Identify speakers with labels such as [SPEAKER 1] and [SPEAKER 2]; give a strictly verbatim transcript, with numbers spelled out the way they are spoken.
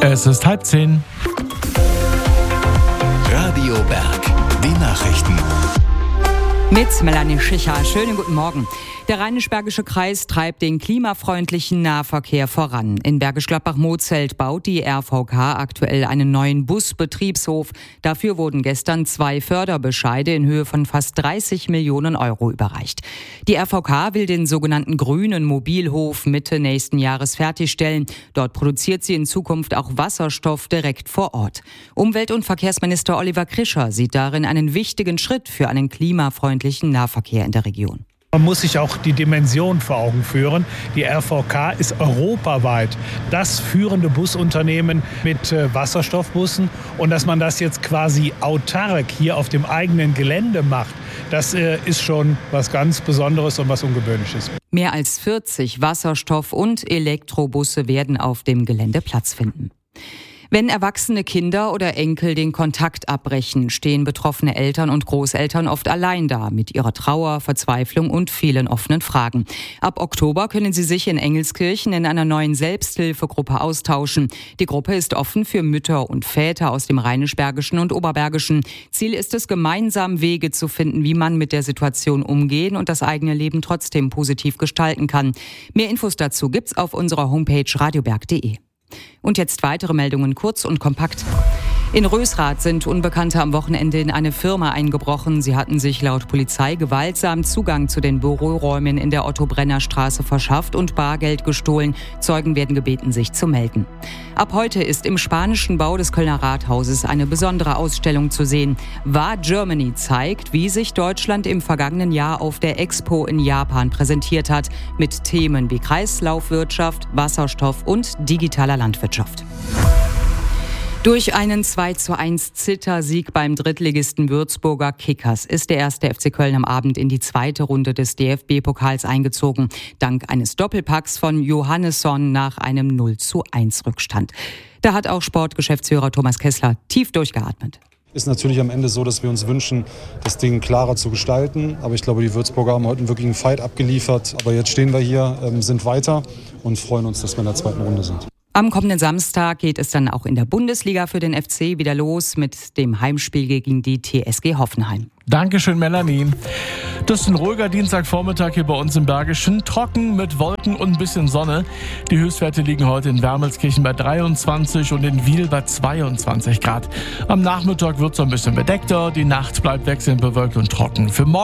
[SPEAKER 1] Es ist halb zehn.
[SPEAKER 2] Radio Berg, die Nachrichten.
[SPEAKER 3] Mit Melanie Schicher. Schönen guten Morgen. Der Rheinisch-Bergische Kreis treibt den klimafreundlichen Nahverkehr voran. In Bergisch Gladbach-Mozelt baut die R V K aktuell einen neuen Busbetriebshof. Dafür wurden gestern zwei Förderbescheide in Höhe von fast dreißig Millionen Euro überreicht. Die R V K will den sogenannten grünen Mobilhof Mitte nächsten Jahres fertigstellen. Dort produziert sie in Zukunft auch Wasserstoff direkt vor Ort. Umwelt- und Verkehrsminister Oliver Krischer sieht darin einen wichtigen Schritt für einen klimafreundlichen Nahverkehr in der Region.
[SPEAKER 4] Man muss sich auch die Dimension vor Augen führen. Die R V K ist europaweit das führende Busunternehmen mit Wasserstoffbussen. Und dass man das jetzt quasi autark hier auf dem eigenen Gelände macht, das ist schon was ganz Besonderes und was Ungewöhnliches.
[SPEAKER 3] Mehr als vierzig Wasserstoff- und Elektrobusse werden auf dem Gelände Platz finden. Wenn erwachsene Kinder oder Enkel den Kontakt abbrechen, stehen betroffene Eltern und Großeltern oft allein da mit ihrer Trauer, Verzweiflung und vielen offenen Fragen. Ab Oktober können sie sich in Engelskirchen in einer neuen Selbsthilfegruppe austauschen. Die Gruppe ist offen für Mütter und Väter aus dem Rheinisch-Bergischen und Oberbergischen. Ziel ist es, gemeinsam Wege zu finden, wie man mit der Situation umgehen und das eigene Leben trotzdem positiv gestalten kann. Mehr Infos dazu gibt's auf unserer Homepage radioberg punkt de. Und jetzt weitere Meldungen, kurz und kompakt. In Rösrath sind Unbekannte am Wochenende in eine Firma eingebrochen. Sie hatten sich laut Polizei gewaltsam Zugang zu den Büroräumen in der Otto-Brenner-Straße verschafft und Bargeld gestohlen. Zeugen werden gebeten, sich zu melden. Ab heute ist im spanischen Bau des Kölner Rathauses eine besondere Ausstellung zu sehen. War Germany zeigt, wie sich Deutschland im vergangenen Jahr auf der Expo in Japan präsentiert hat, mit Themen wie Kreislaufwirtschaft, Wasserstoff und digitaler Landwirtschaft. Durch einen zwei zu eins Zittersieg beim Drittligisten Würzburger Kickers ist der erste F C Köln am Abend in die zweite Runde des D F B-Pokals eingezogen, dank eines Doppelpacks von Johannesson nach einem null zu eins Rückstand. Da hat auch Sportgeschäftsführer Thomas Kessler tief durchgeatmet.
[SPEAKER 5] Ist natürlich am Ende so, dass wir uns wünschen, das Ding klarer zu gestalten. Aber ich glaube, die Würzburger haben heute wirklich einen Fight abgeliefert. Aber jetzt stehen wir hier, sind weiter und freuen uns, dass wir in der zweiten Runde sind.
[SPEAKER 3] Am kommenden Samstag geht es dann auch in der Bundesliga für den F C wieder los mit dem Heimspiel gegen die T S G Hoffenheim.
[SPEAKER 1] Dankeschön, Melanie. Das ist ein ruhiger Dienstagvormittag hier bei uns im Bergischen. Trocken mit Wolken und ein bisschen Sonne. Die Höchstwerte liegen heute in Wermelskirchen bei dreiundzwanzig und in Wiel bei zweiundzwanzig Grad. Am Nachmittag wird es ein bisschen bedeckter. Die Nacht bleibt wechselnd bewölkt und trocken. Für morgen